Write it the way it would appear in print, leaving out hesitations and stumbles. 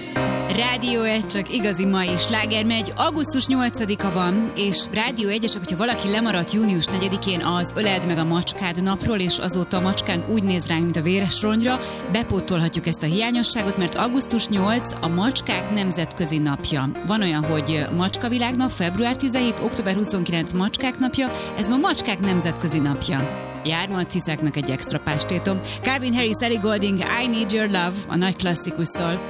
Rádió 1, csak igazi mai sláger megy. Augusztus 8-a van, és Rádió 1, csak hogyha valaki lemaradt június 4-én az Öleld meg a macskád napról, és azóta a macskánk úgy néz ránk, mint a véres rongyra, bepótolhatjuk ezt a hiányosságot, mert augusztus 8 a macskák nemzetközi napja. Van olyan, hogy macskavilágnap, február 17, október 29 macskák napja, ez ma macskák nemzetközi napja. Jár ma a cicáknak egy extra pástétom. Calvin Harris, Ellie Goulding, I Need Your Love, a nagy klasszikus szól.